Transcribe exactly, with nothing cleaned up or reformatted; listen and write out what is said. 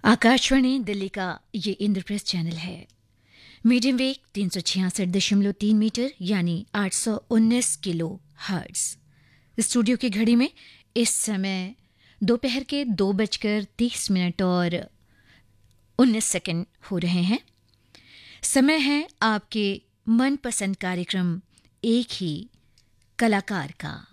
आकाशवाणी दिल्ली का ये इंद्रप्रस्थ चैनल है। मीडियम वेव तीन सौ छियासठ दशमलव तीन मीटर यानी आठ सौ उन्नीस किलो हर्ट्ज। स्टूडियो की घड़ी में इस समय दोपहर के दो बजकर तीस मिनट और उन्नीस सेकंड हो रहे हैं। समय है आपके मनपसंद कार्यक्रम एक ही कलाकार का।